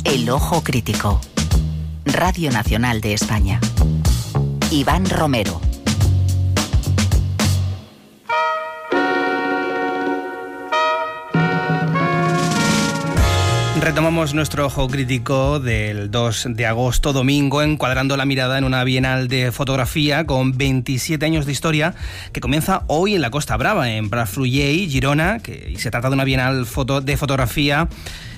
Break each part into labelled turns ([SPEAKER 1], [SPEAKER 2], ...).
[SPEAKER 1] El Ojo Crítico. Radio Nacional de España. Iván Romero.
[SPEAKER 2] Retomamos nuestro Ojo Crítico del 2 de agosto, domingo, encuadrando la mirada en una bienal de fotografía con 27 años de historia que comienza hoy en la Costa Brava, en Palafrugell, Girona, y se trata de una bienal de fotografía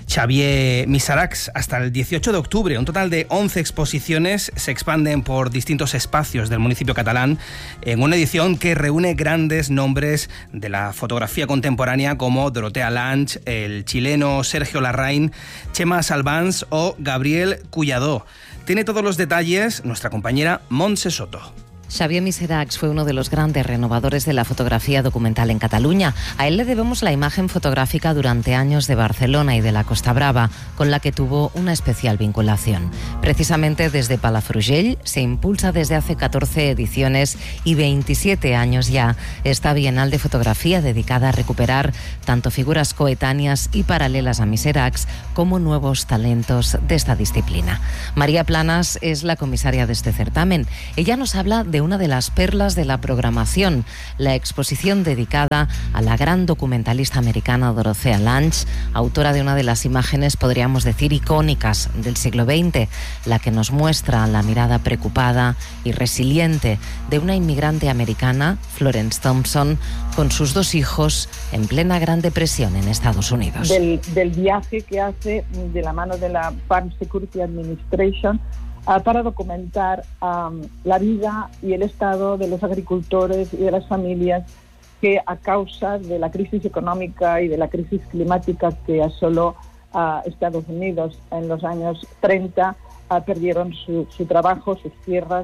[SPEAKER 2] Xavier Miseracs hasta el 18 de octubre. Un total de 11 exposiciones se expanden por distintos espacios del municipio catalán en una edición que reúne grandes nombres de la fotografía contemporánea como Dorotea Lange, el chileno Sergio Larraín, Chema Salvans o Gabriel Collado. Tiene todos los detalles nuestra compañera Montse Soto.
[SPEAKER 3] Xavier Miseracs fue uno de los grandes renovadores de la fotografía documental en Cataluña. A él le debemos la imagen fotográfica durante años de Barcelona y de la Costa Brava, con la que tuvo una especial vinculación. Precisamente desde Palafrugell se impulsa desde hace 14 ediciones y 27 años ya esta bienal de fotografía dedicada a recuperar tanto figuras coetáneas y paralelas a Miseracs como nuevos talentos de esta disciplina. María Planas es la comisaria de este certamen. Ella nos habla de una de las perlas de la programación, la exposición dedicada a la gran documentalista americana Dorotea Lange, autora de una de las imágenes, podríamos decir, icónicas del siglo XX, la que nos muestra la mirada preocupada y resiliente de una inmigrante americana, Florence Thompson, con sus 2 hijos en plena Gran Depresión en Estados Unidos.
[SPEAKER 4] Del viaje que hace de la mano de la Farm Security Administration para documentar la vida y el estado de los agricultores y de las familias que, a causa de la crisis económica y de la crisis climática que asoló a Estados Unidos en los años 30, perdieron su trabajo, sus tierras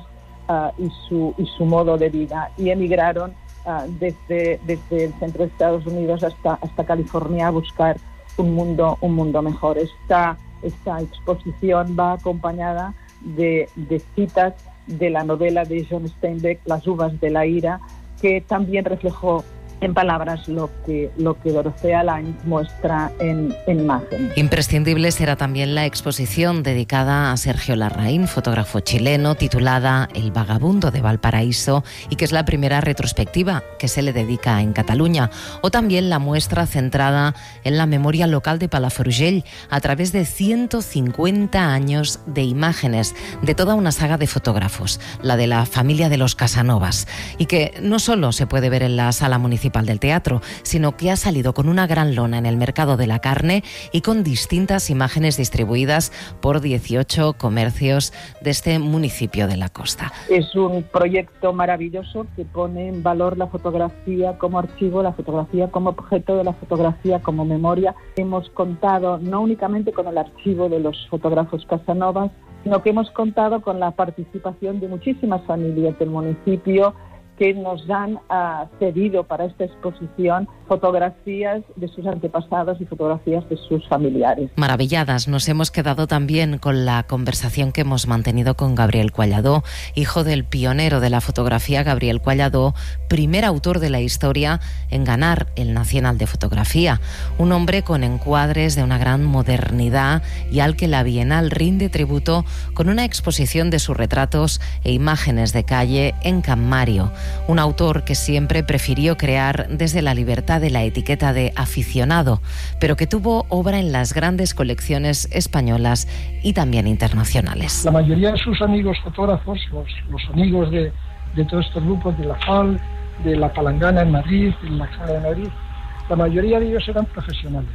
[SPEAKER 4] y su modo de vida, y emigraron desde el centro de Estados Unidos hasta California a buscar un mundo mejor. Esta exposición va acompañada de citas de la novela de John Steinbeck, Las uvas de la ira, que también reflejó en palabras lo que Dorotea Lange muestra en imagen.
[SPEAKER 3] Imprescindible será también la exposición dedicada a Sergio Larraín, fotógrafo chileno, titulada El vagabundo de Valparaíso, y que es la primera retrospectiva que se le dedica en Cataluña, o también la muestra centrada en la memoria local de Palafrugell a través de 150 años de imágenes de toda una saga de fotógrafos, la de la familia de los Casanovas, y que no solo se puede ver en la sala municipal del teatro, sino que ha salido con una gran lona en el mercado de la carne y con distintas imágenes distribuidas por 18 comercios de este municipio de la costa.
[SPEAKER 4] Es un proyecto maravilloso que pone en valor la fotografía como archivo, la fotografía como objeto, de la fotografía como memoria. Hemos contado no únicamente con el archivo de los fotógrafos Casanovas, sino que hemos contado con la participación de muchísimas familias del municipio que nos han cedido para esta exposición fotografías de sus antepasados y fotografías de sus familiares.
[SPEAKER 3] Maravilladas nos hemos quedado también con la conversación que hemos mantenido con Gabriel Collado, hijo del pionero de la fotografía Gabriel Collado, primer autor de la historia en ganar el Nacional de Fotografía, un hombre con encuadres de una gran modernidad y al que la Bienal rinde tributo con una exposición de sus retratos e imágenes de calle en Can Mario. Un autor que siempre prefirió crear desde la libertad de la etiqueta de aficionado, pero que tuvo obra en las grandes colecciones españolas y también internacionales.
[SPEAKER 5] La mayoría de sus amigos fotógrafos, los amigos de todos estos grupos, de la FAL, de la Palangana en Madrid, de la Sala de Madrid, la mayoría de ellos eran profesionales.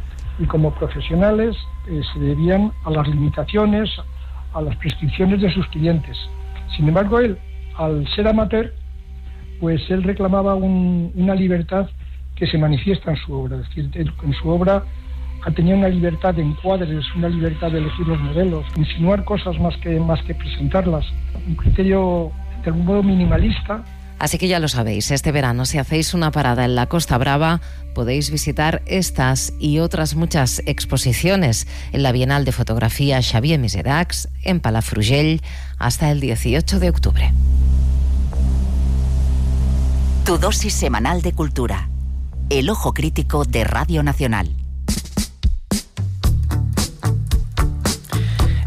[SPEAKER 5] Y como profesionales se debían a las limitaciones, a las prescripciones de sus clientes. Sin embargo, él, al ser amateur, pues él reclamaba una libertad que se manifiesta en su obra. Es decir, en su obra tenía una libertad de encuadres, una libertad de elegir los modelos, insinuar cosas más que presentarlas, un criterio de algún modo minimalista.
[SPEAKER 3] Así que ya lo sabéis, este verano, si hacéis una parada en la Costa Brava, podéis visitar estas y otras muchas exposiciones en la Bienal de Fotografía Xavier Miseracs en Palafrugell hasta el 18 de octubre.
[SPEAKER 1] Tu dosis semanal de cultura. El Ojo Crítico de Radio Nacional.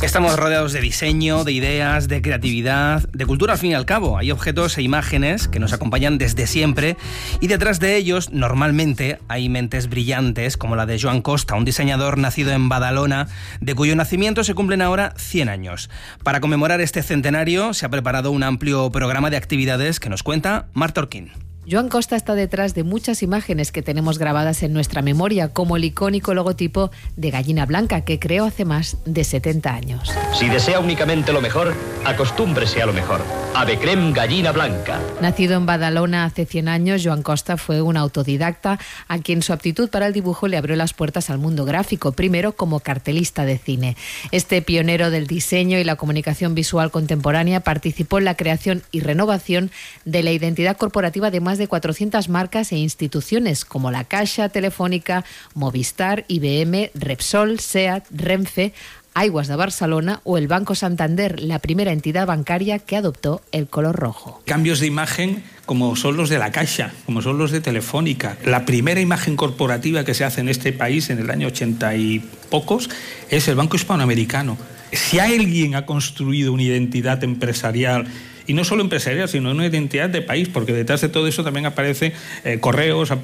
[SPEAKER 2] Estamos rodeados de diseño, de ideas, de creatividad, de cultura al fin y al cabo. Hay objetos e imágenes que nos acompañan desde siempre y detrás de ellos normalmente hay mentes brillantes como la de Joan Costa, un diseñador nacido en Badalona, de cuyo nacimiento se cumplen ahora 100 años. Para conmemorar este centenario se ha preparado un amplio programa de actividades que nos cuenta Marta Orquín.
[SPEAKER 6] Joan Costa está detrás de muchas imágenes que tenemos grabadas en nuestra memoria, como el icónico logotipo de Gallina Blanca, que creó hace más de 70 años.
[SPEAKER 7] Si desea únicamente lo mejor, acostúmbrese a lo mejor. Ave Creme Gallina Blanca.
[SPEAKER 6] Nacido en Badalona hace 100 años, Joan Costa fue un autodidacta a quien su aptitud para el dibujo le abrió las puertas al mundo gráfico, primero como cartelista de cine. Este pionero del diseño y la comunicación visual contemporánea participó en la creación y renovación de la identidad corporativa de más de 400 marcas e instituciones como la Caixa, Telefónica, Movistar, IBM, Repsol, SEAT, Renfe, Aigües de Barcelona o el Banco Santander, la primera entidad bancaria que adoptó el color rojo.
[SPEAKER 8] Cambios de imagen como son los de la Caixa, como son los de Telefónica. La primera imagen corporativa que se hace en este país en el año 80 y pocos es el Banco Hispanoamericano. Si alguien ha construido una identidad empresarial, y no solo empresarial, sino una identidad de país, porque detrás de todo eso también aparece correos,